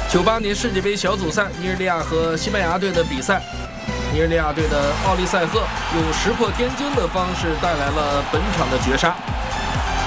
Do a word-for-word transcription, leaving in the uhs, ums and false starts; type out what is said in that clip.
九八年世界杯小组赛，尼日利亚和西班牙队的比赛，尼日利亚队的奥利塞赫用石破天惊的方式带来了本场的绝杀。